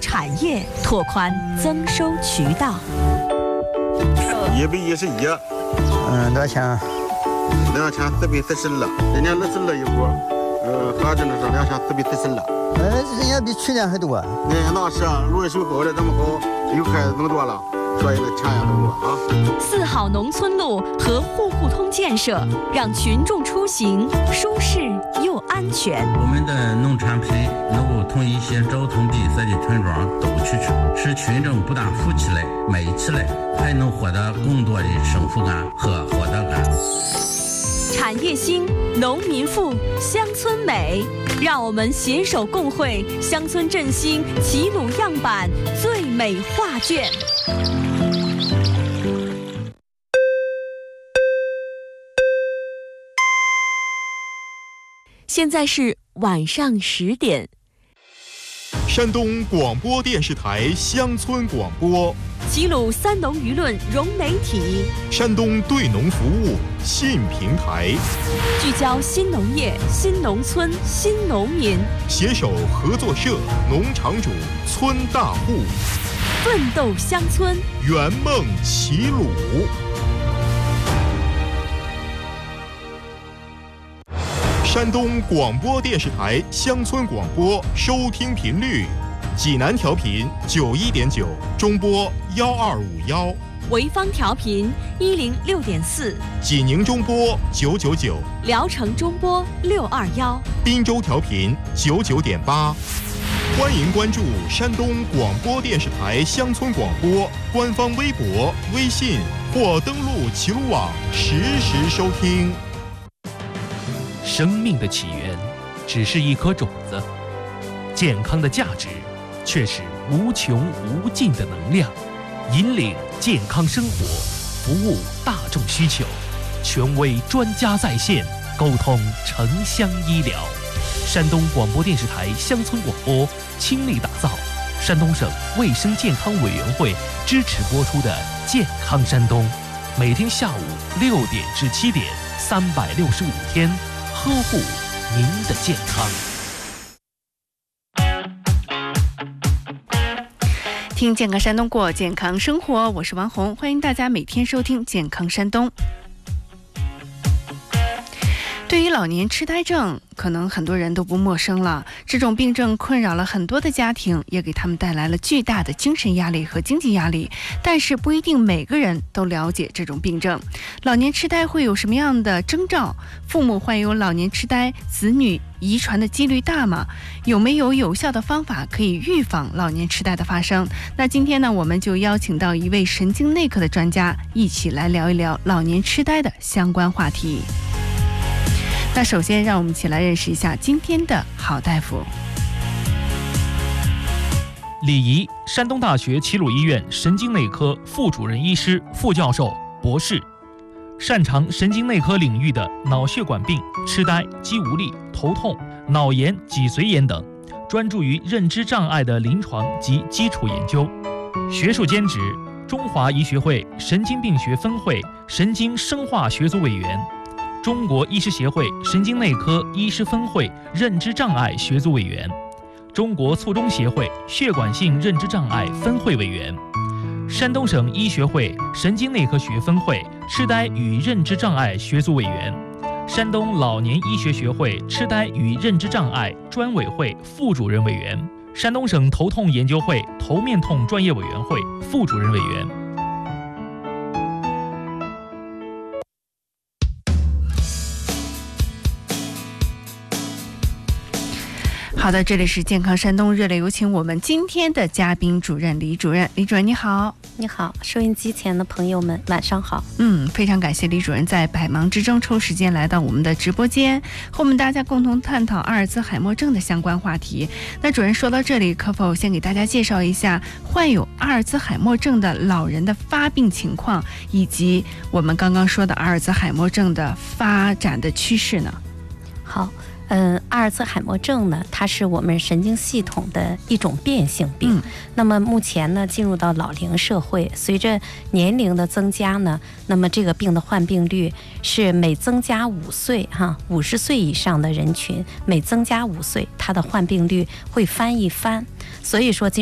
产业，拓宽增收渠道。 100是1， 多少钱 ？2440了，人家20了一锅，合着呢是2440了。 人家比去年还多。 那是啊，如果收购的这么好，又开始更多了，所以呢钱也更多啊。 4号农村路和户户通建设，让群众出行舒适又安全。 我们的农产品能够同一些交通闭塞的村庄都去，使群众不但富起来、美起来，还能获得更多的幸福感和获得感。 产业兴，农民富，乡村美，让我们携手共绘乡村振兴齐鲁样板最美画卷。现在是晚上10点。 山东广播电视台乡村广播， 齐鲁3农舆论融媒体， 山东对农服务新平台， 聚焦新农业、新农村、新农民， 携手合作社、农场主、村大户， 奋斗乡村， 圆梦齐鲁。山东广播电视台乡村广播收听频率：济南调频91.9，中波1251； 潍坊调频106.4， 济宁中波999， 聊城中波621， 滨州调频99.8。欢迎关注山东广播电视台乡村广播官方微博、微信或登录齐鲁网实时收听。 生命的起源只是一颗种子，健康的价值却是无穷无尽的能量。引领健康生活，服务大众需求，权威专家在线，沟通城乡医疗。山东广播电视台乡村广播倾力打造山东省卫生健康委员会支持播出的《健康山东》，每天下午6点至7点，365天，呵护您的健康。 听健康山东过健康生活，我是王红，欢迎大家每天收听健康山东。对于老年痴呆症，可能很多人都不陌生了。这种病症困扰了很多的家庭，也给他们带来了巨大的精神压力和经济压力。但是不一定每个人都了解这种病症。老年痴呆会有什么样的征兆？父母患有老年痴呆，子女遗传的几率大吗？有没有有效的方法可以预防老年痴呆的发生？那今天呢，我们就邀请到一位神经内科的专家，一起来聊一聊老年痴呆的相关话题。那首先让我们一起来认识一下今天的好大夫。 李怡，山东大学齐鲁医院神经内科副主任医师、副教授、博士，擅长神经内科领域的脑血管病、痴呆、肌无力、头痛、脑炎、脊髓炎等，专注于认知障碍的临床及基础研究。学术兼职：中华医学会神经病学分会神经生化学组委员，中国医师协会神经内科医师分会认知障碍学组委员，中国卒中协会血管性认知障碍分会委员，山东省医学会神经内科学分会痴呆与认知障碍学组委员，山东老年医学学会痴呆与认知障碍专委会副主任委员，山东省头痛研究会头面痛专业委员会副主任委员。 好的，这里是健康山东，热烈有请我们今天的嘉宾主任李主任。李主任你好。 你好，收音机前的朋友们晚上好。 非常感谢李主任在百忙之中抽时间来到我们的直播间，和我们大家共同探讨阿尔兹海默症的相关话题。那主任说到这里，可否先给大家介绍一下患有阿尔兹海默症的老人的发病情况，以及我们刚刚说的阿尔兹海默症的发展的趋势呢？ 好，阿尔兹海默症呢，它是我们神经系统的一种变性病。那么目前呢，进入到老龄社会，随着年龄的增加呢，那么这个病的患病率是每增加5岁，50岁以上的人群每增加5岁，它的患病率会翻一番。所以说